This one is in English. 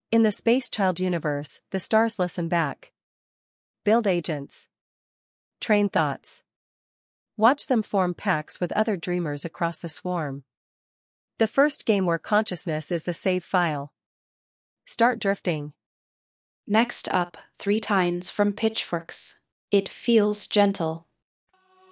In the Space Child universe, the stars listen back. Build agents. Train thoughts. Watch them form packs with other dreamers across the swarm. The first game where consciousness is the save file. Start drifting. Next up, 3 tines from Pitchforks. It feels gentle.